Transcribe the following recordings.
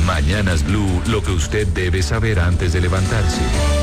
Mañanas Blue, lo que usted debe saber antes de levantarse.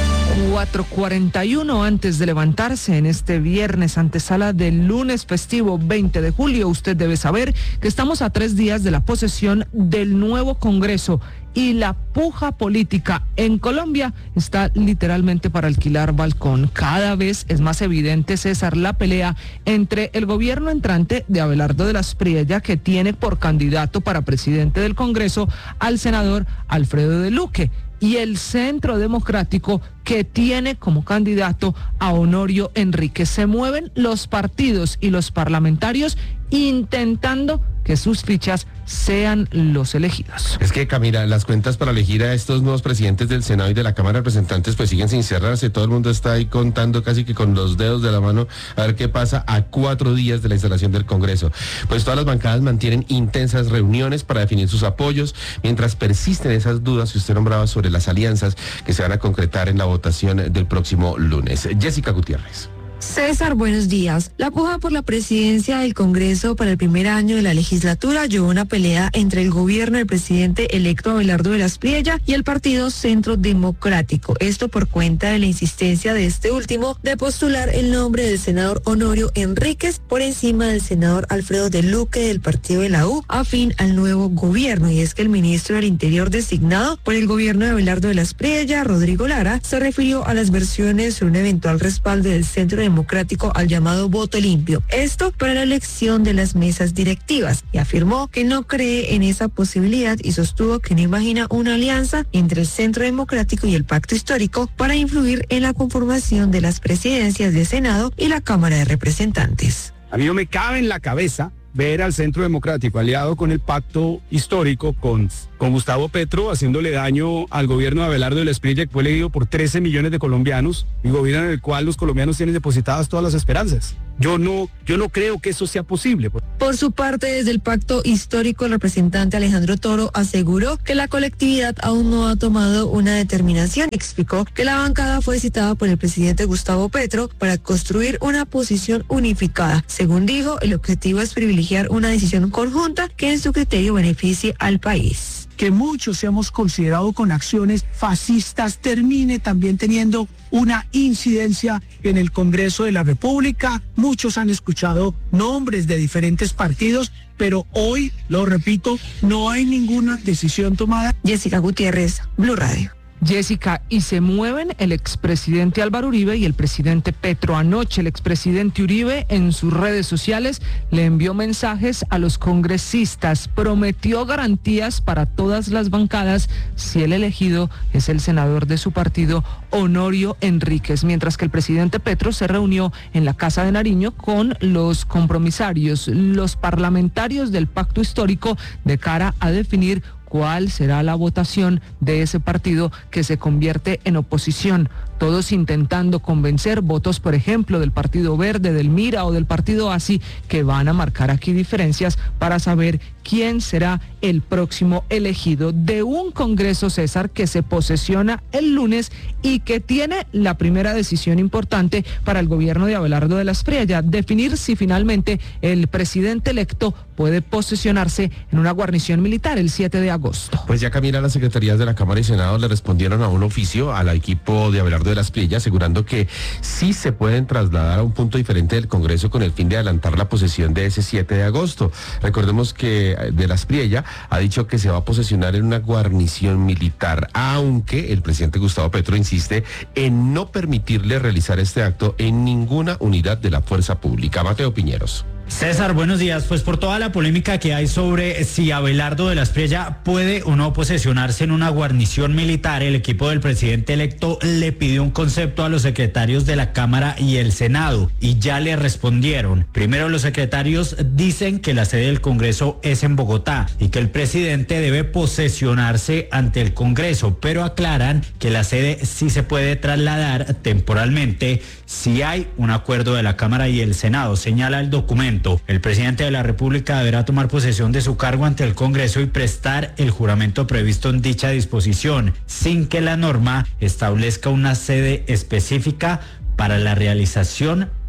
4:41 antes de levantarse en este viernes, antesala del lunes festivo 20 de julio. Usted debe saber que estamos a 3 días de la posesión del nuevo Congreso y la puja política en Colombia está literalmente para alquilar balcón. Cada vez es más evidente, César, la pelea entre el gobierno entrante de Abelardo de la Espriella, que tiene por candidato para presidente del Congreso al senador Alfredo de Luque, y el Centro Democrático, que tiene como candidato a Honorio Enríquez. Se mueven los partidos y los parlamentarios intentando que sus fichas sean los elegidos. Es que, Camila, las cuentas para elegir a estos nuevos presidentes del Senado y de la Cámara de Representantes pues siguen sin cerrarse. Todo el mundo está ahí contando casi que con los dedos de la mano a ver qué pasa a 4 días de la instalación del Congreso. Pues todas las bancadas mantienen intensas reuniones para definir sus apoyos, mientras persisten esas dudas que usted nombraba sobre las alianzas que se van a concretar en la votación del próximo lunes. Jessica Gutiérrez. César, buenos días. La puja por la presidencia del Congreso para el primer año de la legislatura llevó una pelea entre el gobierno del presidente electo Abelardo de la Espriella y el partido Centro Democrático. Esto por cuenta de la insistencia de este último de postular el nombre del senador Honorio Enríquez por encima del senador Alfredo de Luque del partido de la U, afín al nuevo gobierno. Y es que el ministro del Interior designado por el gobierno de Abelardo de la Espriella, Rodrigo Lara, se refirió a las versiones sobre un eventual respaldo del Centro Democrático al llamado voto limpio. Esto para la elección de las mesas directivas, y afirmó que no cree en esa posibilidad y sostuvo que no imagina una alianza entre el Centro Democrático y el Pacto Histórico para influir en la conformación de las presidencias de Senado y la Cámara de Representantes. A mí no me cabe en la cabeza ver al Centro Democrático aliado con el Pacto Histórico, con Gustavo Petro, haciéndole daño al gobierno de Abelardo de la Espriella, que fue elegido por 13 millones de colombianos, y gobierno en el cual los colombianos tienen depositadas todas las esperanzas. Yo no creo que eso sea posible. Por su parte, desde el Pacto Histórico, el representante Alejandro Toro aseguró que la colectividad aún no ha tomado una determinación. Explicó que la bancada fue citada por el presidente Gustavo Petro para construir una posición unificada. Según dijo, el objetivo es privilegiar una decisión conjunta que en su criterio beneficie al país. Que muchos hemos considerado con acciones fascistas termine también teniendo una incidencia en el Congreso de la República. Muchos han escuchado nombres de diferentes partidos, pero hoy, lo repito, no hay ninguna decisión tomada. Jessica Gutiérrez, Blue Radio. Jessica, y se mueven el expresidente Álvaro Uribe y el presidente Petro. Anoche el expresidente Uribe en sus redes sociales le envió mensajes a los congresistas, prometió garantías para todas las bancadas si el elegido es el senador de su partido, Honorio Enríquez, mientras que el presidente Petro se reunió en la Casa de Nariño con los compromisarios, los parlamentarios del Pacto Histórico, de cara a definir cuál será la votación de ese partido que se convierte en oposición. Todos intentando convencer votos, por ejemplo, del Partido Verde, del Mira o del Partido ASI, que van a marcar aquí diferencias para saber quién será el próximo elegido de un Congreso, César, que se posesiona el lunes y que tiene la primera decisión importante para el gobierno de Abelardo de la Espriella: definir si finalmente el presidente electo puede posesionarse en una guarnición militar el 7 de agosto. Pues ya, Camila, las secretarías de la Cámara y Senado le respondieron a un oficio al equipo de Abelardo de la Espriella, asegurando que sí se pueden trasladar a un punto diferente del Congreso con el fin de adelantar la posesión de ese 7 de agosto. Recordemos que de la Espriella ha dicho que se va a posesionar en una guarnición militar, aunque el presidente Gustavo Petro insiste en no permitirle realizar este acto en ninguna unidad de la fuerza pública. Mateo Piñeros. César, buenos días. Pues por toda la polémica que hay sobre si Abelardo de la Espriella puede o no posesionarse en una guarnición militar, el equipo del presidente electo le pidió un concepto a los secretarios de la Cámara y el Senado, y ya le respondieron. Primero, los secretarios dicen que la sede del Congreso es en Bogotá y que el presidente debe posesionarse ante el Congreso, pero aclaran que la sede sí se puede trasladar temporalmente si hay un acuerdo de la Cámara y el Senado, señala el documento. El presidente de la República deberá tomar posesión de su cargo ante el Congreso y prestar el juramento previsto en dicha disposición, sin que la norma establezca una sede específica para la realización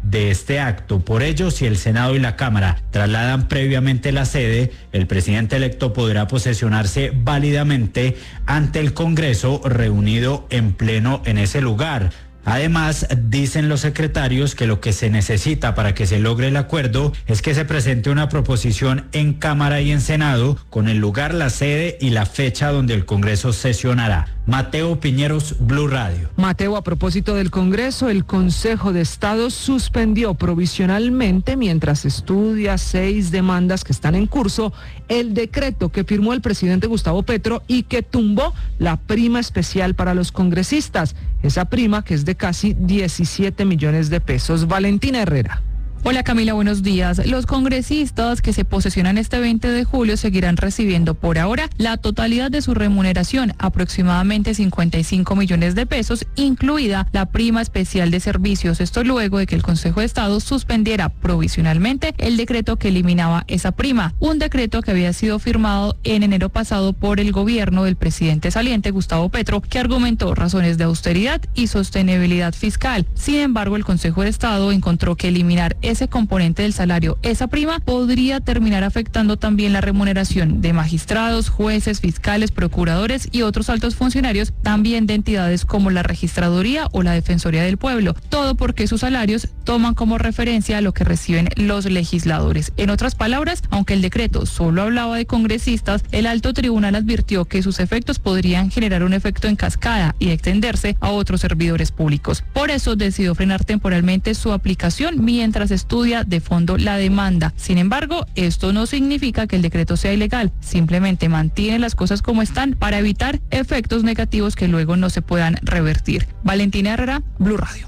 de este acto. Por ello, si el Senado y la Cámara trasladan previamente la sede, el presidente electo podrá posesionarse válidamente ante el Congreso reunido en pleno en ese lugar. Además, dicen los secretarios que lo que se necesita para que se logre el acuerdo es que se presente una proposición en Cámara y en Senado con el lugar, la sede y la fecha donde el Congreso sesionará. Mateo Piñeros, Blue Radio. Mateo, a propósito del Congreso, el Consejo de Estado suspendió provisionalmente, mientras estudia 6 demandas que están en curso, el decreto que firmó el presidente Gustavo Petro y que tumbó la prima especial para los congresistas. Esa prima que es de casi 17 millones de pesos. Valentina Herrera. Hola Camila, buenos días. Los congresistas que se posesionan este 20 de julio seguirán recibiendo por ahora la totalidad de su remuneración, aproximadamente 55 millones de pesos, incluida la prima especial de servicios. Esto luego de que el Consejo de Estado suspendiera provisionalmente el decreto que eliminaba esa prima, un decreto que había sido firmado en enero pasado por el gobierno del presidente saliente Gustavo Petro, que argumentó razones de austeridad y sostenibilidad fiscal. Sin embargo, el Consejo de Estado encontró que eliminar ese componente del salario, esa prima, podría terminar afectando también la remuneración de magistrados, jueces, fiscales, procuradores y otros altos funcionarios, también de entidades como la Registraduría o la Defensoría del Pueblo. Todo porque sus salarios toman como referencia a lo que reciben los legisladores. En otras palabras, aunque el decreto solo hablaba de congresistas, el alto tribunal advirtió que sus efectos podrían generar un efecto en cascada y extenderse a otros servidores públicos. Por eso decidió frenar temporalmente su aplicación mientras estudia de fondo la demanda. Sin embargo, esto no significa que el decreto sea ilegal, simplemente mantiene las cosas como están para evitar efectos negativos que luego no se puedan revertir. Valentina Herrera, Blue Radio.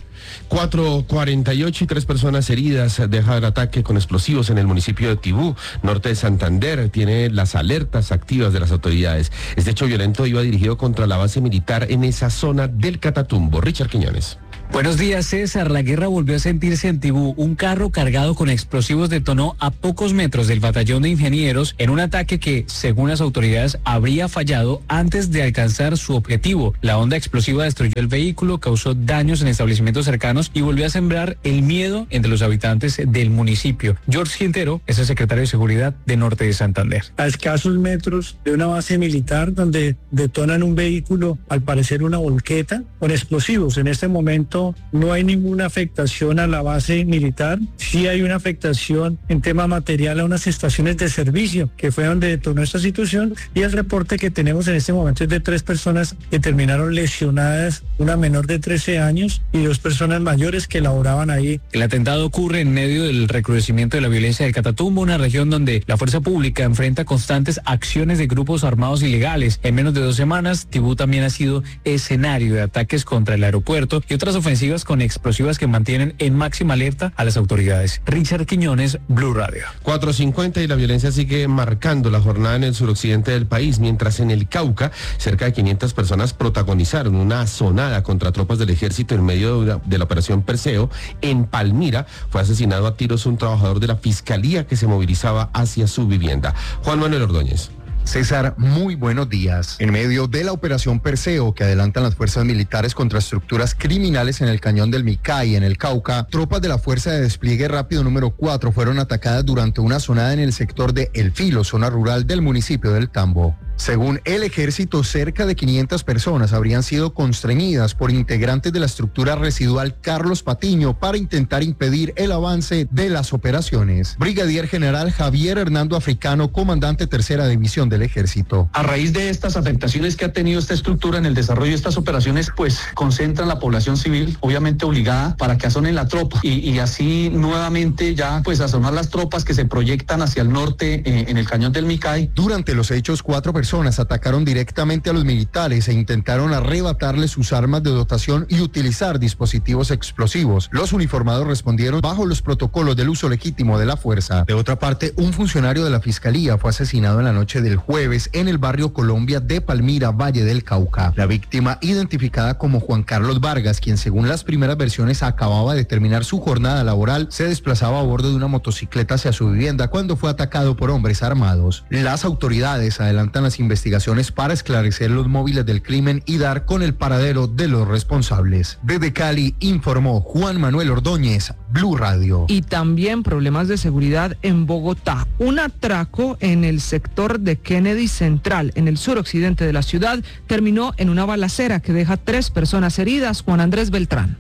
4:48 y 3 personas heridas deja el ataque con explosivos en el municipio de Tibú, norte de Santander. Tiene las alertas activas de las autoridades. Este hecho violento iba dirigido contra la base militar en esa zona del Catatumbo. Richard Quiñones. Buenos días, César. La guerra volvió a sentirse en Tibú. Un carro cargado con explosivos detonó a pocos metros del batallón de ingenieros en un ataque que, según las autoridades, habría fallado antes de alcanzar su objetivo. La onda explosiva destruyó el vehículo, causó daños en establecimientos cercanos y volvió a sembrar el miedo entre los habitantes del municipio. George Quintero es el secretario de Seguridad de Norte de Santander. A escasos metros de una base militar donde detonan un vehículo, al parecer una volqueta, con explosivos. En este momento no hay ninguna afectación a la base militar. Sí hay una afectación en tema material a unas estaciones de servicio, que fue donde detonó esta situación, y el reporte que tenemos en este momento es de 3 personas que terminaron lesionadas, una menor de 13 años y 2 personas mayores que laboraban ahí. El atentado ocurre en medio del recrudecimiento de la violencia del Catatumbo, una región donde la fuerza pública enfrenta constantes acciones de grupos armados ilegales. En menos de 2 semanas, Tibú también ha sido escenario de ataques contra el aeropuerto y otras ofensivas con explosivas que mantienen en máxima alerta a las autoridades. Richard Quiñones, Blue Radio. 4:50 y la violencia sigue marcando la jornada en el suroccidente del país, mientras en el Cauca cerca de 500 personas protagonizaron una asonada contra tropas del ejército en medio de la operación Perseo. En Palmira fue asesinado a tiros un trabajador de la fiscalía que se movilizaba hacia su vivienda. Juan Manuel Ordóñez. César, muy buenos días. En medio de la operación Perseo que adelantan las fuerzas militares contra estructuras criminales en el cañón del Micay, en el Cauca, tropas de la Fuerza de Despliegue Rápido número 4 fueron atacadas durante una zonada en el sector de El Filo, zona rural del municipio del Tambo. Según el ejército, cerca de 500 personas habrían sido constreñidas por integrantes de la estructura residual Carlos Patiño para intentar impedir el avance de las operaciones. Brigadier General Javier Hernando Africano, comandante 3ª División del Ejército. A raíz de estas afectaciones que ha tenido esta estructura en el desarrollo de estas operaciones, pues concentran la población civil, obviamente obligada, para que asonen la tropa y así nuevamente ya pues asonar las tropas que se proyectan hacia el norte en el cañón del Micay. Durante los hechos, 4 personas atacaron directamente a los militares e intentaron arrebatarles sus armas de dotación y utilizar dispositivos explosivos. Los uniformados respondieron bajo los protocolos del uso legítimo de la fuerza. De otra parte, un funcionario de la Fiscalía fue asesinado en la noche del jueves en el barrio Colombia de Palmira, Valle del Cauca. La víctima, identificada como Juan Carlos Vargas, quien según las primeras versiones acababa de terminar su jornada laboral, se desplazaba a bordo de una motocicleta hacia su vivienda cuando fue atacado por hombres armados. Las autoridades adelantan las las investigaciones para esclarecer los móviles del crimen y dar con el paradero de los responsables. Desde Cali informó Juan Manuel Ordóñez, Blue Radio. Y también problemas de seguridad en Bogotá. Un atraco en el sector de Kennedy Central, en el suroccidente de la ciudad, terminó en una balacera que deja 3 personas heridas. Juan Andrés Beltrán.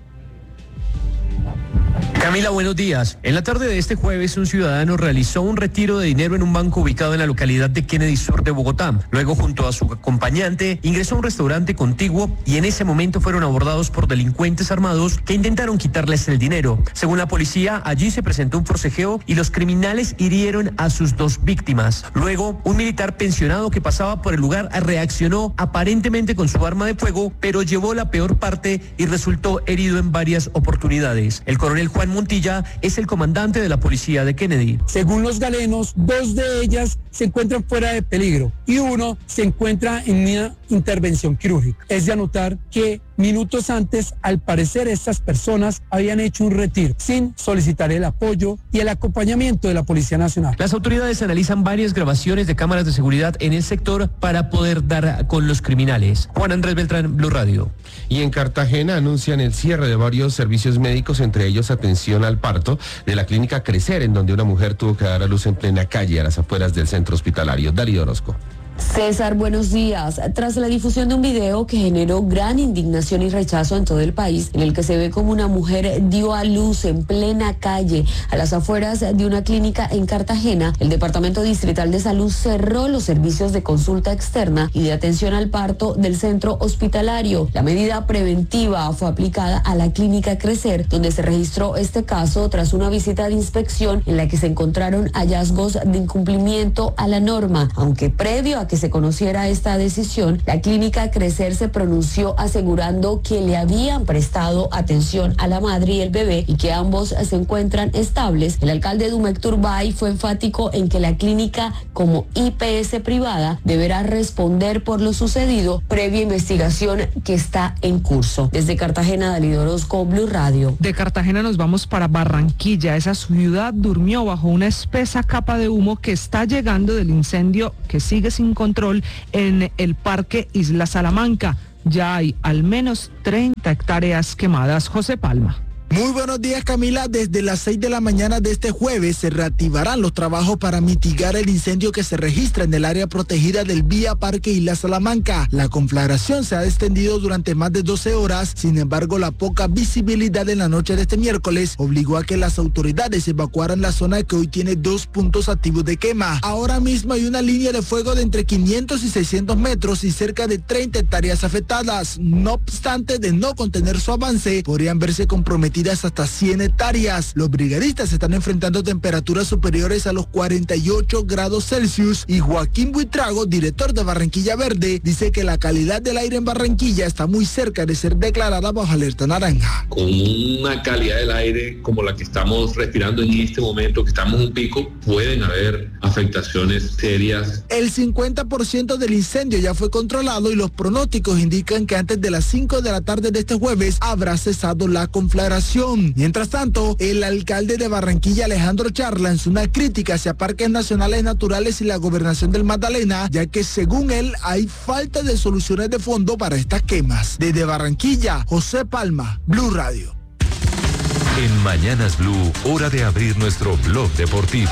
Camila, buenos días. En la tarde de este jueves, un ciudadano realizó un retiro de dinero en un banco ubicado en la localidad de Kennedy Sur de Bogotá. Luego, junto a su acompañante, ingresó a un restaurante contiguo y en ese momento fueron abordados por delincuentes armados que intentaron quitarles el dinero. Según la policía, allí se presentó un forcejeo y los criminales hirieron a sus 2 víctimas. Luego, un militar pensionado que pasaba por el lugar reaccionó aparentemente con su arma de fuego, pero llevó la peor parte y resultó herido en varias oportunidades. El coronel Juan Montilla es el comandante de la policía de Kennedy. Según los galenos, 2 de ellas se encuentran fuera de peligro y 1 se encuentra en una intervención quirúrgica. Es de anotar que minutos antes, al parecer, estas personas habían hecho un retiro sin solicitar el apoyo y el acompañamiento de la Policía Nacional. Las autoridades analizan varias grabaciones de cámaras de seguridad en el sector para poder dar con los criminales. Juan Andrés Beltrán, Blue Radio. Y en Cartagena anuncian el cierre de varios servicios médicos, entre ellos atención al parto de la clínica Crecer, en donde una mujer tuvo que dar a luz en plena calle a las afueras del centro hospitalario. Darío Orozco. César, buenos días. Tras la difusión de un video que generó gran indignación y rechazo en todo el país, en el que se ve como una mujer dio a luz en plena calle a las afueras de una clínica en Cartagena, el Departamento Distrital de Salud cerró los servicios de consulta externa y de atención al parto del centro hospitalario. La medida preventiva fue aplicada a la clínica Crecer, donde se registró este caso tras una visita de inspección en la que se encontraron hallazgos de incumplimiento a la norma, aunque previo a que se conociera esta decisión, la clínica Crecer se pronunció asegurando que le habían prestado atención a la madre y el bebé y que ambos se encuentran estables. El alcalde Dumek Turbay fue enfático en que la clínica, como IPS privada, deberá responder por lo sucedido, previa investigación que está en curso. Desde Cartagena, Dalí Orozco, Blue Radio. De Cartagena nos vamos para Barranquilla. Esa ciudad durmió bajo una espesa capa de humo que está llegando del incendio que sigue sin control en el Parque Isla Salamanca. Ya hay al menos 30 hectáreas quemadas. José Palma. Muy buenos días, Camila. Desde las 6 de la mañana de este jueves se reactivarán los trabajos para mitigar el incendio que se registra en el área protegida del Vía Parque Isla Salamanca. La conflagración se ha extendido durante más de 12 horas. Sin embargo, la poca visibilidad en la noche de este miércoles obligó a que las autoridades evacuaran la zona que hoy tiene 2 puntos activos de quema. Ahora mismo hay una línea de fuego de entre 500 y 600 metros y cerca de 30 hectáreas afectadas. No obstante, de no contener su avance, podrían verse comprometidas hasta 100 hectáreas. Los brigadistas están enfrentando temperaturas superiores a los 48 grados Celsius y Joaquín Buitrago, director de Barranquilla Verde, dice que la calidad del aire en Barranquilla está muy cerca de ser declarada bajo alerta naranja. Con una calidad del aire como la que estamos respirando en este momento, que estamos en un pico, pueden haber afectaciones serias. El 50% del incendio ya fue controlado y los pronósticos indican que antes de las 5 de la tarde de este jueves habrá cesado la conflagración. Mientras tanto, el alcalde de Barranquilla, Alejandro Char, lanzó una crítica hacia parques nacionales naturales y la gobernación del Magdalena, ya que según él hay falta de soluciones de fondo para estas quemas. Desde Barranquilla, José Palma, Blue Radio. En Mañanas Blue, hora de abrir nuestro blog deportivo.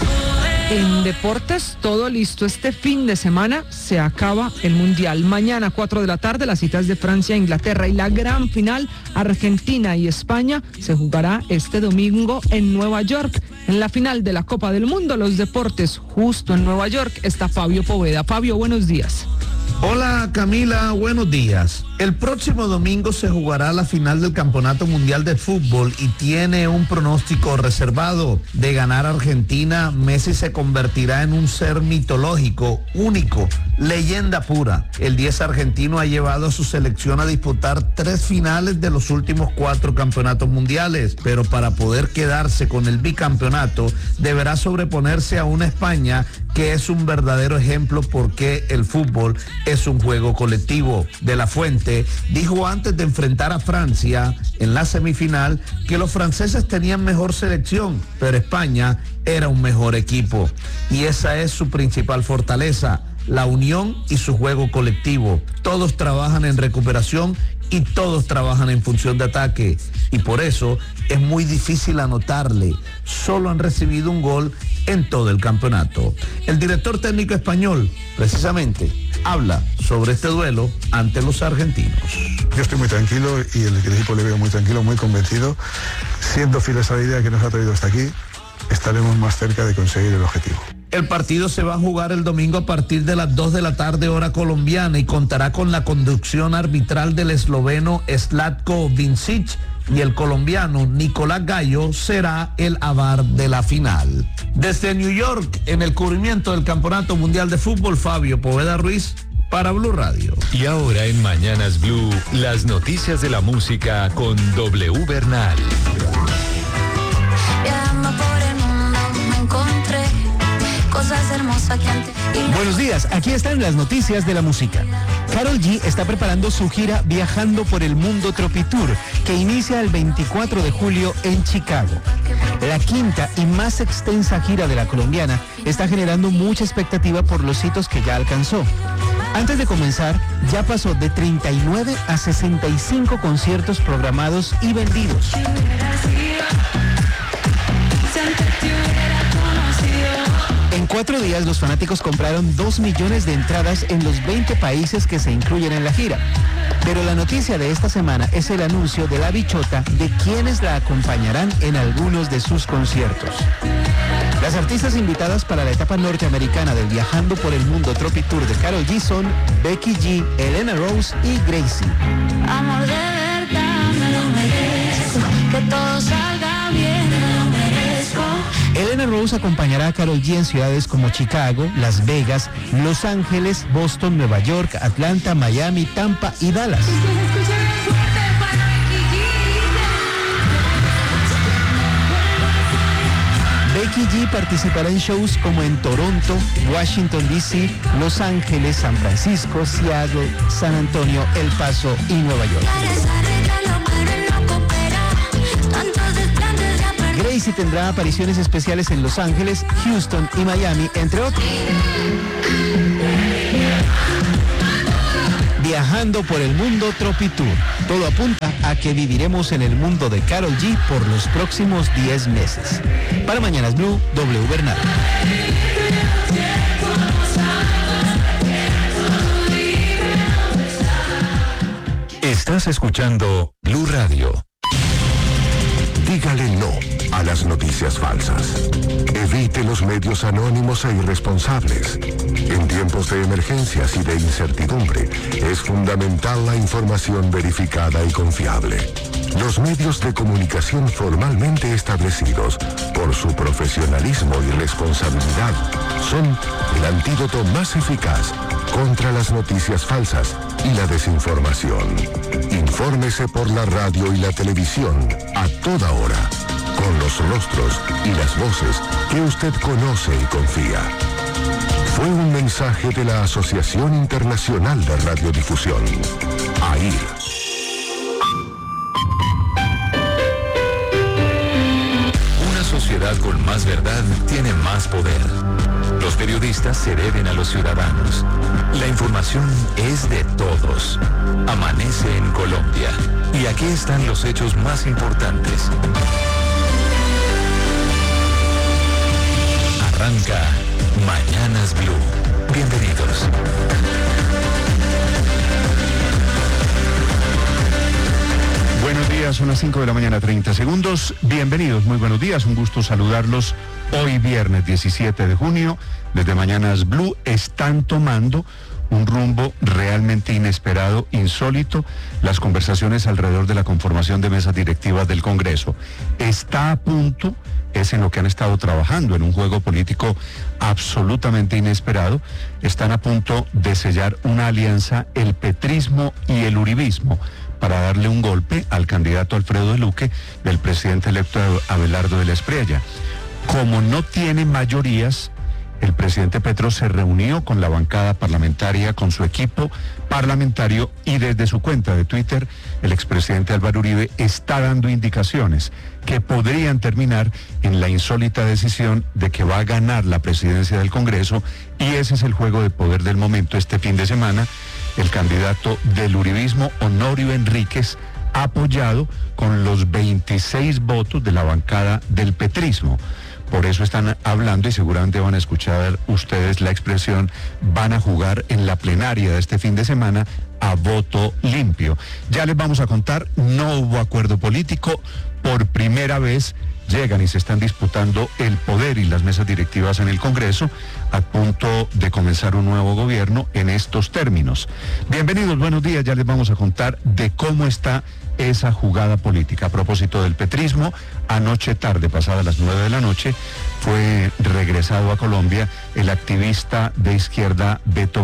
En deportes, todo listo. Este fin de semana se acaba el Mundial. Mañana, 4 de la tarde, las citas de Francia e Inglaterra y la gran final, Argentina y España, se jugará este domingo en Nueva York. En la final de la Copa del Mundo, los deportes, justo en Nueva York, está Fabio Poveda. Fabio, buenos días. Hola Camila, buenos días. El próximo domingo se jugará la final del Campeonato Mundial de Fútbol y tiene un pronóstico reservado. De ganar Argentina, Messi se convertirá en un ser mitológico, único, leyenda pura. El 10 argentino ha llevado a su selección a disputar 3 finales de los últimos 4 campeonatos mundiales, pero para poder quedarse con el bicampeonato deberá sobreponerse a una España que es un verdadero ejemplo porque el fútbol es un juego colectivo. De la Fuente dijo antes de enfrentar a Francia en la semifinal que los franceses tenían mejor selección, pero España era un mejor equipo. Y esa es su principal fortaleza, la unión y su juego colectivo. Todos trabajan en recuperación y todos trabajan en función de ataque. Y por eso es muy difícil anotarle. Solo han recibido un gol en todo el campeonato. El director técnico español, precisamente, habla sobre este duelo ante los argentinos. Yo estoy muy tranquilo y el equipo le veo muy tranquilo, muy convencido. Siendo fieles a la idea que nos ha traído hasta aquí, estaremos más cerca de conseguir el objetivo. El partido se va a jugar el domingo a partir de las 2 de la tarde hora colombiana y contará con la conducción arbitral del esloveno Zlatko Vincic y el colombiano Nicolás Gallo será el avar de la final. Desde New York, en el cubrimiento del Campeonato Mundial de Fútbol, Fabio Poveda Ruiz para Blue Radio. Y ahora en Mañanas Blue, las noticias de la música con W Bernal. Viajando por el mundo me encontré cosas hermosas que antes... Buenos días, aquí están las noticias de la música. Karol G está preparando su gira Viajando por el Mundo Tropitour, que inicia el 24 de julio en Chicago. La quinta y más extensa gira de la colombiana está generando mucha expectativa por los hitos que ya alcanzó. Antes de comenzar, ya pasó de 39 a 65 conciertos programados y vendidos. En 4 días, los fanáticos compraron 2 millones de entradas en los 20 países que se incluyen en la gira. Pero la noticia de esta semana es el anuncio de La Bichota de quienes la acompañarán en algunos de sus conciertos. Las artistas invitadas para la etapa norteamericana del Viajando por el Mundo Tropitour de Karol G son Becky G, Elena Rose y Gracie. Amor de verdad, me lo merezco, que todo salga bien, me lo merezco. Elena Rose acompañará a Karol G en ciudades como Chicago, Las Vegas, Los Ángeles, Boston, Nueva York, Atlanta, Miami, Tampa y Dallas. Becky G participará en shows como en Toronto, Washington D.C., Los Ángeles, San Francisco, Seattle, San Antonio, El Paso y Nueva York. Gracie tendrá apariciones especiales en Los Ángeles, Houston y Miami, entre otros. Viajando por el Mundo Tropitour. Todo apunta a que viviremos en el mundo de Karol G por los próximos 10 meses. Para Mañanas Blue, W Bernal. Estás escuchando Blue Radio. Dígale no a las noticias falsas. Evite los medios anónimos e irresponsables. En tiempos de emergencias y de incertidumbre, es fundamental la información verificada y confiable. Los medios de comunicación formalmente establecidos por su profesionalismo y responsabilidad son el antídoto más eficaz contra las noticias falsas y la desinformación. Infórmese por la radio y la televisión a toda hora, con los rostros y las voces que usted conoce y confía. Fue un mensaje de la Asociación Internacional de Radiodifusión, AIR. Una sociedad con más verdad tiene más poder. Los periodistas se deben a los ciudadanos. La información es de todos. Amanece en Colombia. Y aquí están los hechos más importantes. Arranca Mañanas Blue. Bienvenidos. Buenos días, son las 5 de la mañana, 30 segundos. Bienvenidos, muy buenos días, un gusto saludarlos. Hoy viernes 17 de junio, desde Mañanas Blue, están tomando un rumbo realmente inesperado, insólito, las conversaciones alrededor de la conformación de mesas directivas del Congreso. Está a punto, es en lo que han estado trabajando, en un juego político absolutamente inesperado, están a punto de sellar una alianza, el petrismo y el uribismo, para darle un golpe al candidato Alfredo Duque del presidente electo Abelardo de la Espriella. Como no tiene mayorías el presidente Petro se reunió con la bancada parlamentaria, con su equipo parlamentario, y desde su cuenta de Twitter, el expresidente Álvaro Uribe está dando indicaciones que podrían terminar en la insólita decisión de que va a ganar la presidencia del Congreso, y ese es el juego de poder del momento. Este fin de semana, el candidato del uribismo, Honorio Enríquez, apoyado con los 26 votos de la bancada del petrismo. Por eso están hablando, y seguramente van a escuchar ustedes la expresión, van a jugar en la plenaria de este fin de semana a voto limpio. Ya les vamos a contar, no hubo acuerdo político. Por primera vez llegan y se están disputando el poder y las mesas directivas en el Congreso, a punto de comenzar un nuevo gobierno en estos términos. Bienvenidos, buenos días. Ya les vamos a contar de cómo está esa jugada política. A propósito del petrismo, anoche tarde, pasadas las 9 de la noche, fue regresado a Colombia el activista de izquierda Beto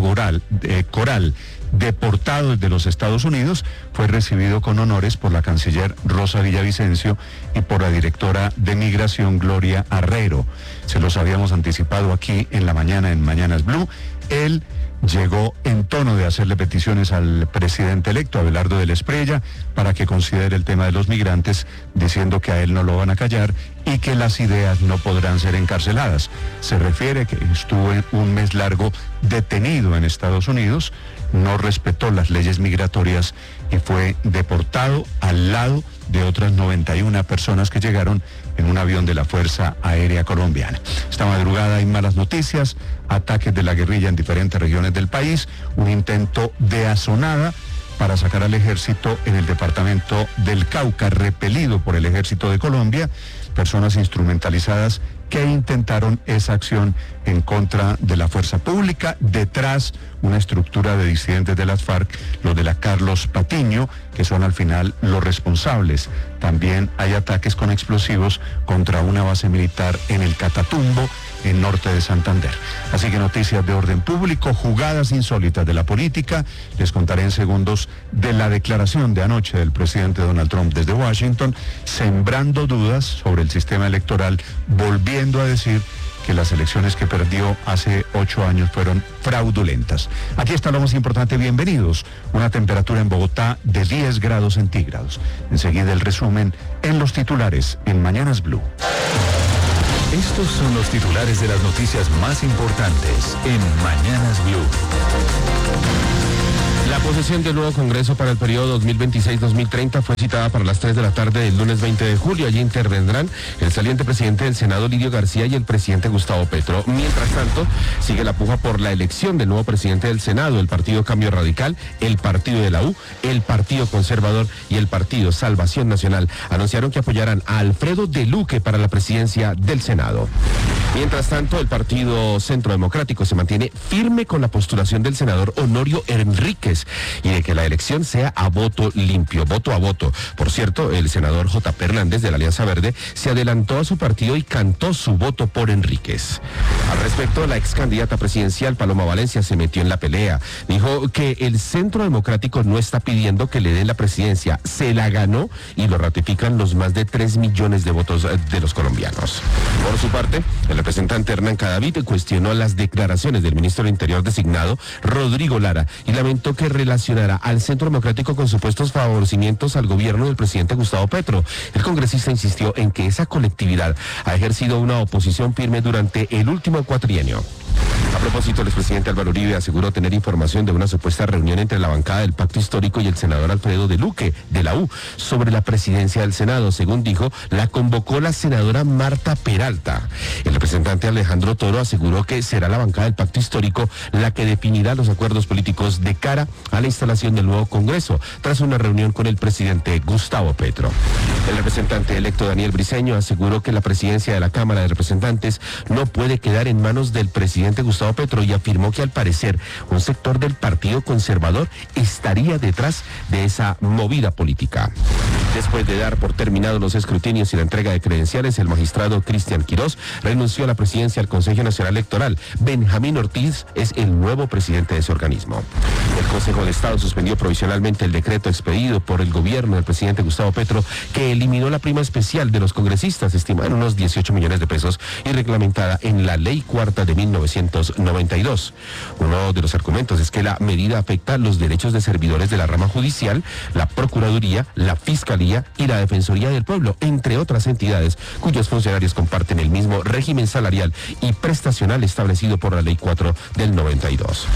Coral, deportado desde los Estados Unidos. Fue recibido con honores por la canciller Rosa Villavicencio y por la directora de Migración Gloria Arrero. Se los habíamos anticipado aquí en la mañana, en Mañanas Blue. Él llegó en tono de hacerle peticiones al presidente electo, Abelardo del Espriella, para que considere el tema de los migrantes, diciendo que a él no lo van a callar y que las ideas no podrán ser encarceladas. Se refiere que estuvo un mes largo detenido en Estados Unidos, no respetó las leyes migratorias y fue deportado al lado de otras 91 personas que llegaron en un avión de la Fuerza Aérea Colombiana. Esta madrugada hay malas noticias, ataques de la guerrilla en diferentes regiones del país, un intento de azonada para sacar al ejército en el departamento del Cauca, repelido por el ejército de Colombia, personas instrumentalizadas que intentaron esa acción en contra de la fuerza pública. Detrás, una estructura de disidentes de las FARC, los de la Carlos Patiño, que son al final los responsables. También hay ataques con explosivos contra una base militar en el Catatumbo, en norte de Santander. Así que noticias de orden público, jugadas insólitas de la política. Les contaré en segundos de la declaración de anoche del presidente Donald Trump desde Washington, sembrando dudas sobre el sistema electoral, volviendo a decir que las elecciones que perdió hace 8 años fueron fraudulentas. Aquí está lo más importante, bienvenidos. Una temperatura en Bogotá de 10 grados centígrados. Enseguida el resumen en los titulares en Mañanas Blue. Estos son los titulares de las noticias más importantes en Mañanas Blue. La posesión del nuevo Congreso para el periodo 2026-2030 fue citada para las 3 de la tarde del lunes 20 de julio. Allí intervendrán el saliente presidente del Senado, Lidio García, y el presidente Gustavo Petro. Mientras tanto, sigue la puja por la elección del nuevo presidente del Senado. El Partido Cambio Radical, el Partido de la U, el Partido Conservador y el Partido Salvación Nacional anunciaron que apoyarán a Alfredo de Luque para la presidencia del Senado. Mientras tanto, el Partido Centro Democrático se mantiene firme con la postulación del senador Honorio Enríquez y de que la elección sea a voto limpio, voto a voto. Por cierto, el senador J.P. Hernández de la Alianza Verde se adelantó a su partido y cantó su voto por Enríquez. Al respecto, la ex candidata presidencial Paloma Valencia se metió en la pelea. Dijo que el Centro Democrático no está pidiendo que le den la presidencia, se la ganó y lo ratifican los más de 3 millones de votos de los colombianos. Por su parte, el representante Hernán Cadavid cuestionó las declaraciones del ministro del Interior designado, Rodrigo Lara, y lamentó que relacionara al Centro Democrático con supuestos favorecimientos al gobierno del presidente Gustavo Petro. El congresista insistió en que esa colectividad ha ejercido una oposición firme durante el último cuatrienio. A propósito, el expresidente Álvaro Uribe aseguró tener información de una supuesta reunión entre la bancada del Pacto Histórico y el senador Alfredo de Luque, de la U, sobre la presidencia del Senado. Según dijo, la convocó la senadora Marta Peralta. El representante Alejandro Toro aseguró que será la bancada del Pacto Histórico la que definirá los acuerdos políticos de cara a la instalación del nuevo Congreso, tras una reunión con el presidente Gustavo Petro. El representante electo Daniel Briceño aseguró que la presidencia de la Cámara de Representantes no puede quedar en manos del presidente Gustavo Petro y afirmó que al parecer un sector del Partido Conservador estaría detrás de esa movida política. Después de dar por terminados los escrutinios y la entrega de credenciales, el magistrado Cristian Quirós renunció a la presidencia del Consejo Nacional Electoral. Benjamín Ortiz es el nuevo presidente de ese organismo. El Consejo de Estado suspendió provisionalmente el decreto expedido por el gobierno del presidente Gustavo Petro, que eliminó la prima especial de los congresistas, estimada en unos 18 millones de pesos y reglamentada en la Ley Cuarta de 1992. Uno de los argumentos es que la medida afecta los derechos de servidores de la rama judicial, la Procuraduría, la Fiscalía y la Defensoría del Pueblo, entre otras entidades cuyos funcionarios comparten el mismo régimen salarial y prestacional establecido por la Ley 4 del 92.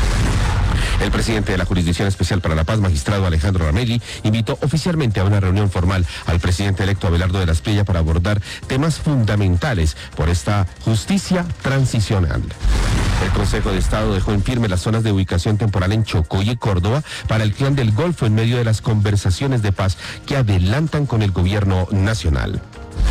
El presidente de la Jurisdicción Especial para la Paz, magistrado Alejandro Ramelli, invitó oficialmente a una reunión formal al presidente electo Abelardo de la Espriella para abordar temas fundamentales por esta justicia transicional. El Consejo de Estado dejó en firme las zonas de ubicación temporal en Chocó y Córdoba para el Clan del Golfo en medio de las conversaciones de paz que adelantan con el gobierno nacional.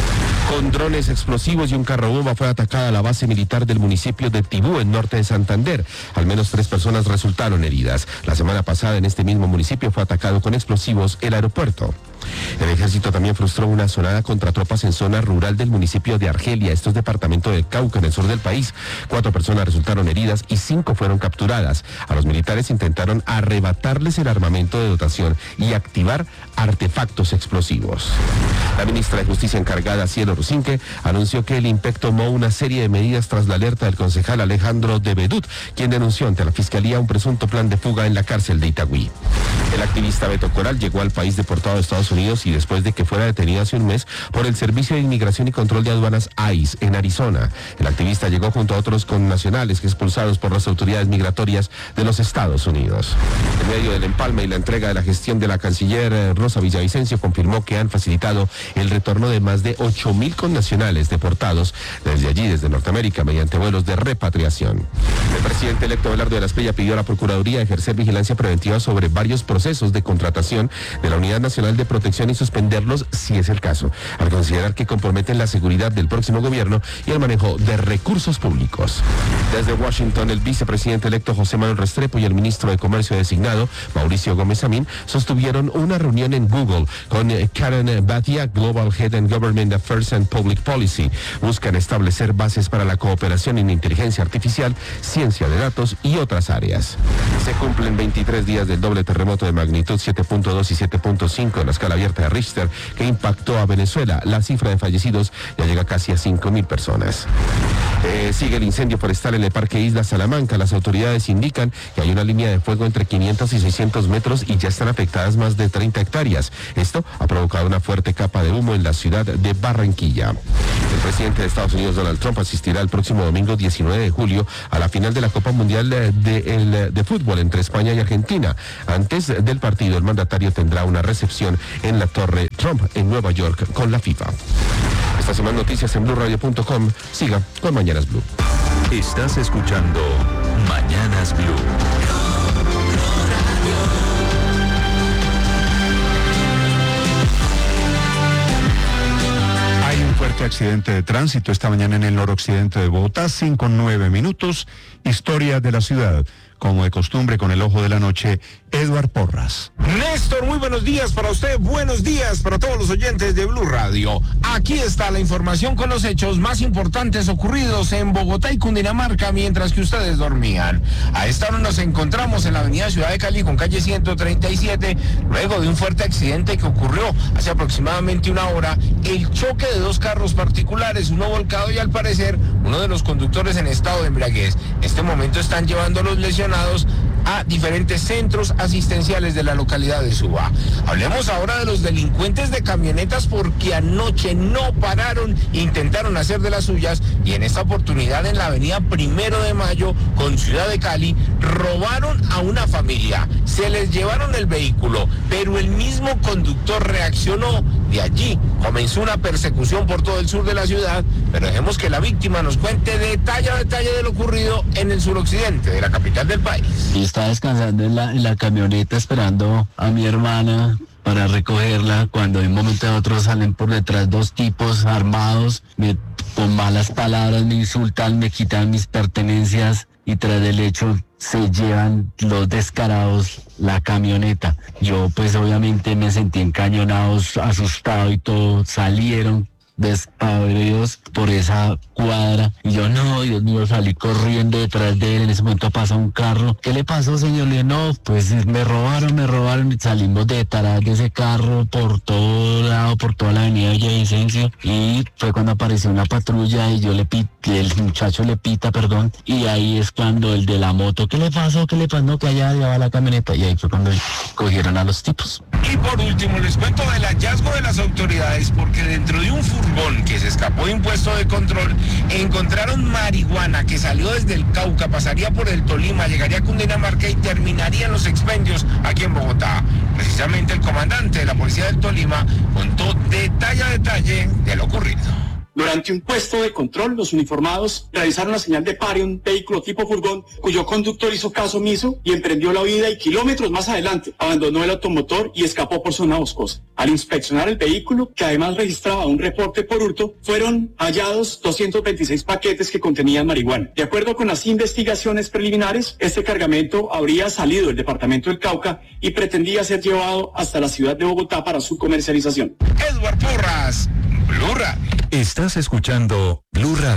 Con drones explosivos y un carro bomba fue atacada la base militar del municipio de Tibú, en norte de Santander. Al menos 3 personas resultaron heridas. La semana pasada en este mismo municipio fue atacado con explosivos el aeropuerto. El ejército también frustró una sonada contra tropas en zona rural del municipio de Argelia, esto es departamento del Cauca, en el sur del país. 4 personas resultaron heridas y 5 fueron capturadas. A los militares intentaron arrebatarles el armamento de dotación y activar artefactos explosivos. La ministra de Justicia encargada, Cielo Rusinque, anunció que el IMPEC tomó una serie de medidas tras la alerta del concejal Alejandro de Bedut, quien denunció ante la Fiscalía un presunto plan de fuga en la cárcel de Itagüí. El activista Beto Coral llegó al país deportado de Estados Unidos y después de que fuera detenido hace un mes por el Servicio de Inmigración y Control de Aduanas ICE en Arizona. El activista llegó junto a otros connacionales expulsados por las autoridades migratorias de los Estados Unidos. En medio del empalme y la entrega de la gestión de la canciller Rosa Villavicencio confirmó que han facilitado el retorno de más de 8.000 connacionales deportados desde Norteamérica mediante vuelos de repatriación. El presidente electo Abelardo de la Espriella pidió a la Procuraduría ejercer vigilancia preventiva sobre varios procesos de contratación de la Unidad Nacional de Protección y suspenderlos si es el caso, al considerar que comprometen la seguridad del próximo gobierno y el manejo de recursos públicos. Desde Washington, el vicepresidente electo José Manuel Restrepo y el ministro de Comercio designado, Mauricio Gómez Amín, sostuvieron una reunión en Google con Karen Batia, Global Head and Government Affairs and Public Policy. Buscan establecer bases para la cooperación en inteligencia artificial, ciencia de datos y otras áreas. Se cumplen 23 días del doble terremoto de magnitud 7.2 y 7.5 en la escala abierta de Richter que impactó a Venezuela. La cifra de fallecidos ya llega casi a 5.000 personas. Sigue el incendio forestal en el Parque Isla Salamanca. Las autoridades indican que hay una línea de fuego entre 500 y 600 metros y ya están afectadas más de 30 hectáreas. Esto ha provocado una fuerte capa de humo en la ciudad de Barranquilla. El presidente de Estados Unidos, Donald Trump, asistirá el próximo domingo 19 de julio a la final de la Copa Mundial de Fútbol entre España y Argentina. Antes del partido, el mandatario tendrá una recepción en la Torre Trump en Nueva York con la FIFA. Estas y más noticias en BluRadio.com. Siga con Mañanas Blue. Estás escuchando Mañanas Blue. Hay un fuerte accidente de tránsito esta mañana en el noroccidente de Bogotá, 5:09 minutos. Historia de la ciudad. Como de costumbre, con el ojo de la noche, Eduard Porras. Néstor, muy buenos días para usted, buenos días para todos los oyentes de Blue Radio. Aquí está la información con los hechos más importantes ocurridos en Bogotá y Cundinamarca mientras que ustedes dormían. A esta hora nos encontramos en la avenida Ciudad de Cali con calle 137, luego de un fuerte accidente que ocurrió hace aproximadamente una hora, el choque de 2 carros particulares, uno volcado y al parecer uno de los conductores en estado de embriaguez. En este momento están llevando a los lesionados a diferentes centros asistenciales de la localidad de Suba. Hablemos ahora de los delincuentes de camionetas porque anoche no pararon, intentaron hacer de las suyas y en esta oportunidad en la avenida 1 de Mayo con Ciudad de Cali robaron a una familia, se les llevaron el vehículo, pero el mismo conductor reaccionó. De allí comenzó una persecución por todo el sur de la ciudad, pero dejemos que la víctima nos cuente detalle a detalle de lo ocurrido en el suroccidente de la capital del país. Yo estaba descansando en la camioneta esperando a mi hermana para recogerla cuando de un momento a otro salen por detrás 2 tipos armados, con malas palabras me insultan, me quitan mis pertenencias y tras del hecho se llevan los descarados la camioneta. Yo pues obviamente me sentí encañonado, asustado y todo, salieron despavoridos por esa cuadra y yo no, Dios mío, salí corriendo detrás de él. En ese momento pasa un carro. ¿Qué le pasó, señor? Le dije, no, pues me robaron. Salimos detrás de ese carro por todo lado, por toda la avenida Villavicencio, y fue cuando apareció una patrulla y yo le pité, el muchacho le pita, perdón, y ahí es cuando el de la moto, ¿qué le pasó? No, que allá llevaba la camioneta, y ahí fue cuando cogieron a los tipos. Y por último les cuento del hallazgo de las autoridades, porque dentro de un furgón que se escapó de un puesto de control encontraron marihuana que salió desde el Cauca, pasaría por el Tolima, llegaría a Cundinamarca y terminaría en los expendios aquí en Bogotá. Precisamente el comandante de la policía del Tolima contó detalle a detalle de lo ocurrido. Durante un puesto de control, los uniformados realizaron la señal de pare a un vehículo tipo furgón, cuyo conductor hizo caso omiso y emprendió la huida, y kilómetros más adelante abandonó el automotor y escapó por zona boscosa. Al inspeccionar el vehículo, que además registraba un reporte por hurto, fueron hallados 226 paquetes que contenían marihuana. De acuerdo con las investigaciones preliminares, este cargamento habría salido del departamento del Cauca y pretendía ser llevado hasta la ciudad de Bogotá para su comercialización. Edward Porras, Blue Radio. Estás escuchando Blue Radio.